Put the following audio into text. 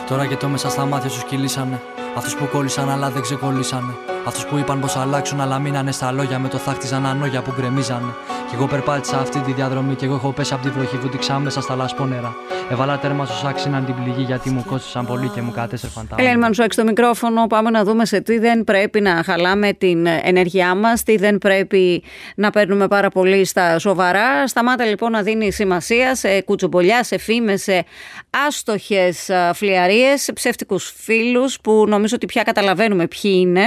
Τώρα και το μέσα στα μάτια σου κυλήσανε. Αυτούς που κόλλησαν αλλά δεν ξεκολλήσανε. Αυτούς που είπαν πως αλλάξουν αλλά μείνανε στα λόγια. Με το θα χτίζαν ανόγια που γκρεμίζανε. Κι εγώ περπάτησα αυτή τη διαδρομή. Κι εγώ έχω πέσει από τη βροχή βούτυξα μέσα στα λασπόνερα. Έβαλα τέρμα στο άξιναν την πληγή γιατί μου κόστησαν πολύ και μου κατέστρεφαν τα όνειρα. Ελένη Μανουσάκη στο μικρόφωνο. Πάμε να δούμε σε τι δεν πρέπει να χαλάμε την ενέργειά μας, τι δεν πρέπει να παίρνουμε πάρα πολύ στα σοβαρά. Σταμάτα λοιπόν να δίνει σημασία σε κουτσομπολιά, σε φήμες, σε άστοχες φλιαρίες, σε ψεύτικους φίλους που νομίζω ότι πια καταλαβαίνουμε ποιοι είναι.